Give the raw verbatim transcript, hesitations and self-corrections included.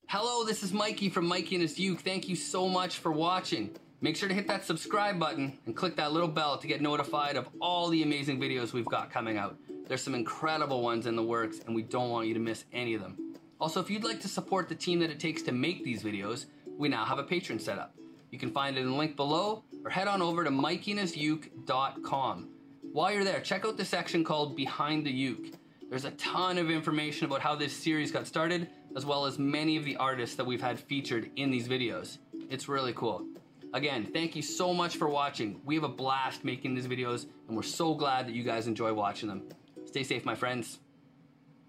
Hello, this is Mikey from Mikey and his Uke. Thank you so much for watching. Make sure to hit that subscribe button and click that little bell to get notified of all the amazing videos we've got coming out. There's some incredible ones in the works and we don't want you to miss any of them. Also, if you'd like to support the team that it takes to make these videos, we now have a Patreon set up. You can find it in the link below or head on over to mikey and his uke dot com. While you're there, check out the section called Behind the Uke. There's a ton of information about how this series got started, as well as many of the artists that we've had featured in these videos. It's really cool. Again, thank you so much for watching. We have a blast making these videos, and we're so glad that you guys enjoy watching them. Stay safe, my friends.